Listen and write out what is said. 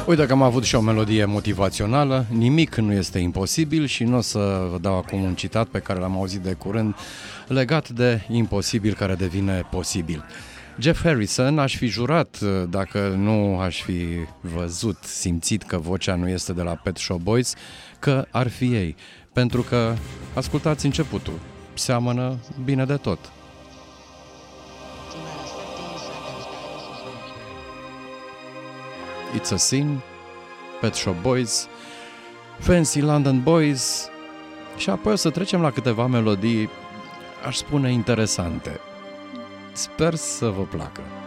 Uite că am avut și o melodie motivațională, nimic nu este imposibil și nu o să vă dau acum un citat pe care l-am auzit de curând legat de imposibil care devine posibil. Jeff Harrison, aș fi jurat, dacă nu aș fi văzut, simțit că vocea nu este de la Pet Shop Boys, că ar fi ei, pentru că, ascultați începutul, seamănă bine de tot. It's a Sin, Pet Shop Boys, Fancy London Boys și apoi o să trecem la câteva melodii, aș spune, interesante. Sper să vă placă.